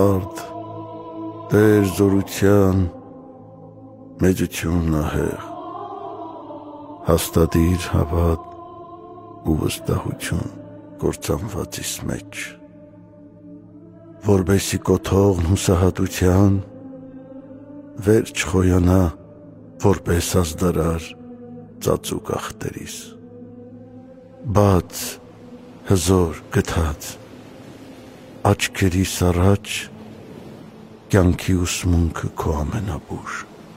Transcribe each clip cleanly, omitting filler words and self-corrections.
Արդ Տեր զորության մեծությունն ահեղ, հաստատիր հավատ ու վստահություն կործանվածիս մեջ, որբեսի կոթողն հուսահատության վեր չխոյանա, որպես ազդարար ծածուկ ախտերիս, բաց, հզոր, գթած, աչքերիս առաջ կյանքի ուսմունքը քո ամենաբուժ,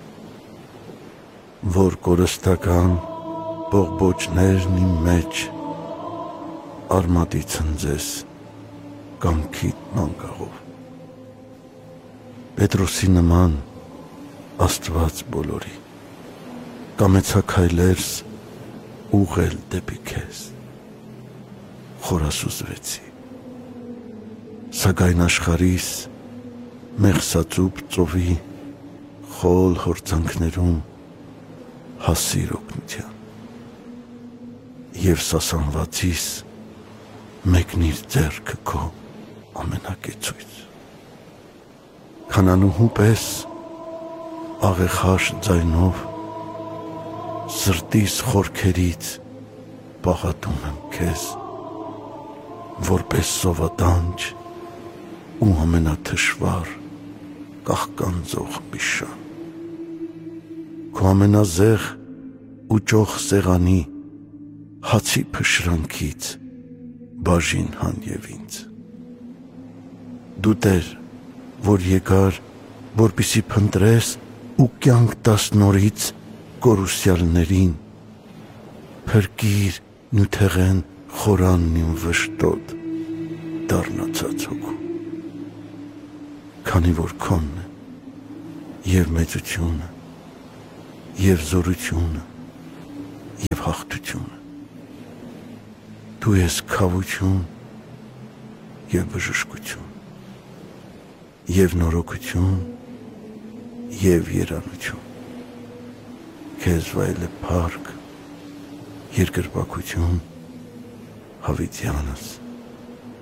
որ կորստական բողբոջներն իմ մեջ արմատի ցնձես կամքիդ մանգաղով, Պետրոսի նման Աստված բոլորի, կամեցա քայլերս ուղղել դեպի քեզ, խորասուզվեցի, սակայն աշխարհիս մեղսածուփ ծովի խոլ հորձանքներում հասիր օգնության և սասանվածիս մեկնիր ձեռքը քո ամենակեցույց, քանանուհու պես աղեխաշ ձայնով սրտիս խորքերից պաղատում եմ քեզ, որպես սովատանջ ու ամենաթշվառ կաղկանձող բիշան, քո ամենազեղ ու ճոխ սեղանի հացի փշրանքից բաժին հանև ինձ, դու Տեր, որ եկար, որպեսզի փնտրես ու կյանք տաս նորից կորուսյալներին, փրկիր նյութեղեն խորանն իմ վշտոտ դառնացած հոգու, քանի որ քոնն է և մեծությունը, և զորությունը, և հաղթությունը, դու ես քավություն և բժշկություն, և նորոգություն և երանություն, քեզ վայել է փառք, երկրպագություն հավիտյանս